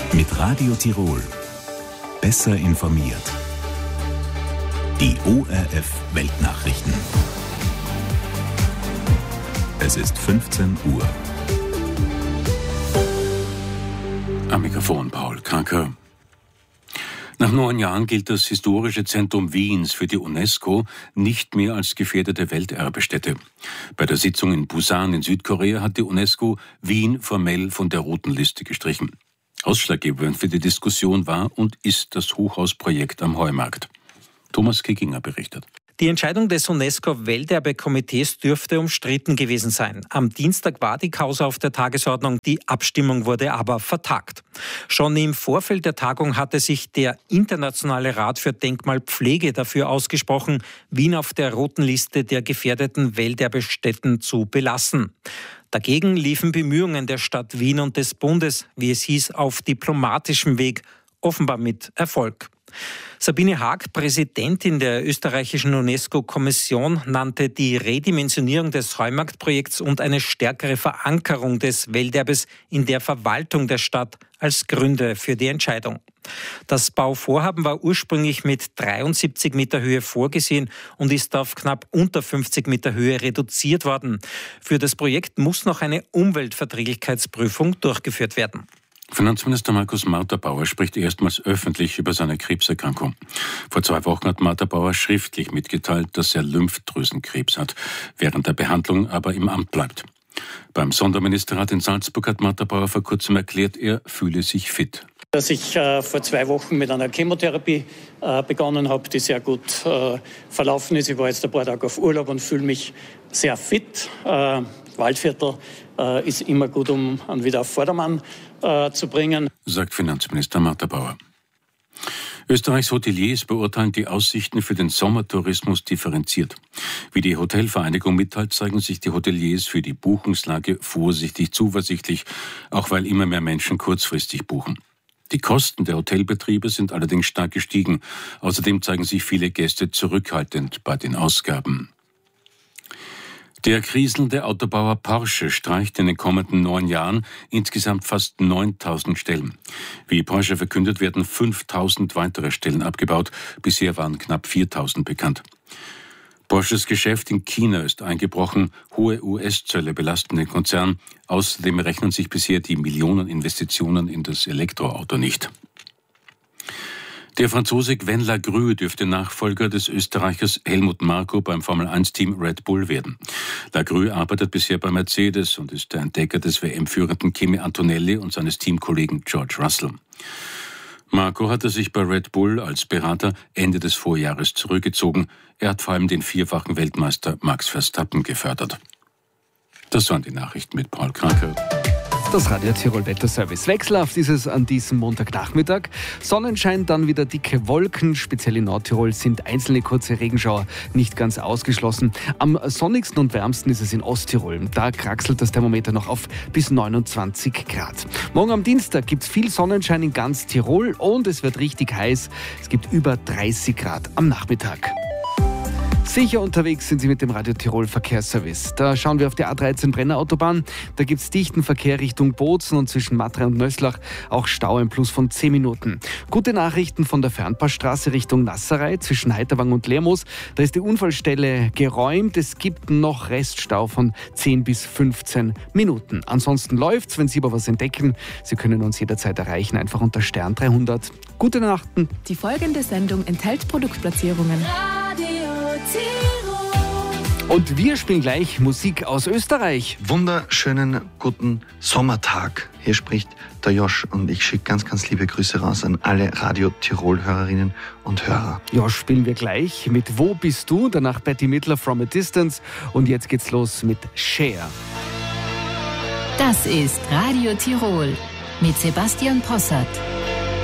Mit Radio Tirol. Besser informiert. Die ORF Weltnachrichten. Es ist 15 Uhr. Am Mikrofon Paul Kranker. Nach 9 Jahren gilt das historische Zentrum Wiens für die UNESCO nicht mehr als gefährdete Welterbestätte. Bei der Sitzung in Busan in Südkorea hat die UNESCO Wien formell von der roten Liste gestrichen. Ausschlaggebend für die Diskussion war und ist das Hochhausprojekt am Heumarkt. Thomas Kickinger berichtet. Die Entscheidung des UNESCO-Welterbekomitees dürfte umstritten gewesen sein. Am Dienstag war die Causa auf der Tagesordnung, die Abstimmung wurde aber vertagt. Schon im Vorfeld der Tagung hatte sich der Internationale Rat für Denkmalpflege dafür ausgesprochen, Wien auf der roten Liste der gefährdeten Welterbestätten zu belassen. Dagegen liefen Bemühungen der Stadt Wien und des Bundes, wie es hieß, auf diplomatischem Weg, offenbar mit Erfolg. Sabine Haag, Präsidentin der österreichischen UNESCO-Kommission, nannte die Redimensionierung des Heumarktprojekts und eine stärkere Verankerung des Welterbes in der Verwaltung der Stadt als Gründe für die Entscheidung. Das Bauvorhaben war ursprünglich mit 73 Meter Höhe vorgesehen und ist auf knapp unter 50 Meter Höhe reduziert worden. Für das Projekt muss noch eine Umweltverträglichkeitsprüfung durchgeführt werden. Finanzminister Markus Marter-Bauer spricht erstmals öffentlich über seine Krebserkrankung. Vor 2 Wochen hat Marter-Bauer schriftlich mitgeteilt, dass er Lymphdrüsenkrebs hat, während der Behandlung aber im Amt bleibt. Beim Sonderministerrat in Salzburg hat Marter-Bauer vor kurzem erklärt, er fühle sich fit. Dass ich vor 2 Wochen mit einer Chemotherapie begonnen habe, die sehr gut verlaufen ist. Ich war jetzt ein paar Tage auf Urlaub und fühle mich sehr fit. Waldviertel ist immer gut, um ihn wieder auf Vordermann zu bringen, sagt Finanzminister Marter-Bauer. Österreichs Hoteliers beurteilen die Aussichten für den Sommertourismus differenziert. Wie die Hotelvereinigung mitteilt, zeigen sich die Hoteliers für die Buchungslage vorsichtig zuversichtlich, auch weil immer mehr Menschen kurzfristig buchen. Die Kosten der Hotelbetriebe sind allerdings stark gestiegen. Außerdem zeigen sich viele Gäste zurückhaltend bei den Ausgaben. Der kriselnde Autobauer Porsche streicht in den kommenden 9 Jahren insgesamt fast 9.000 Stellen. Wie Porsche verkündet, werden 5.000 weitere Stellen abgebaut. Bisher waren knapp 4.000 bekannt. Porsches Geschäft in China ist eingebrochen. Hohe US-Zölle belasten den Konzern. Außerdem rechnen sich bisher die Millioneninvestitionen in das Elektroauto nicht. Der Franzose Gwen Lagrue dürfte Nachfolger des Österreichers Helmut Marko beim Formel-1-Team Red Bull werden. Lagrue arbeitet bisher bei Mercedes und ist der Entdecker des WM-führenden Kimi Antonelli und seines Teamkollegen George Russell. Marko hatte sich bei Red Bull als Berater Ende des Vorjahres zurückgezogen. Er hat vor allem den 4-fachen Weltmeister Max Verstappen gefördert. Das waren die Nachrichten mit Paul Kranker. Das Radio Tirol Wetterservice. Wechselhaft ist es an diesem Montagnachmittag. Sonnenschein, dann wieder dicke Wolken. Speziell in Nordtirol sind einzelne kurze Regenschauer nicht ganz ausgeschlossen. Am sonnigsten und wärmsten ist es in Osttirol. Da kraxelt das Thermometer noch auf bis 29 Grad. Morgen am Dienstag gibt es viel Sonnenschein in ganz Tirol und es wird richtig heiß. Es gibt über 30 Grad am Nachmittag. Sicher unterwegs sind Sie mit dem Radio Tirol Verkehrsservice. Da schauen wir auf die A13 Brenner Autobahn. Da gibt es dichten Verkehr Richtung Bozen und zwischen Matra und Nöslach auch Stau im Plus von 10 Minuten. Gute Nachrichten von der Fernpassstraße Richtung Nasserei zwischen Heiterwang und Lermoos. Da ist die Unfallstelle geräumt. Es gibt noch Reststau von 10 bis 15 Minuten. Ansonsten läuft's, wenn Sie aber was entdecken. Sie können uns jederzeit erreichen, einfach unter Stern 300. Gute Nachten. Die folgende Sendung enthält Produktplatzierungen. Und wir spielen gleich Musik aus Österreich. Wunderschönen guten Sommertag. Hier spricht der Josh und ich schicke ganz, ganz liebe Grüße raus an alle Radio Tirol-Hörerinnen und Hörer. Josh spielen wir gleich mit Wo bist du? Danach Betty Midler From a Distance und jetzt geht's los mit Share. Das ist Radio Tirol mit Sebastian Possart.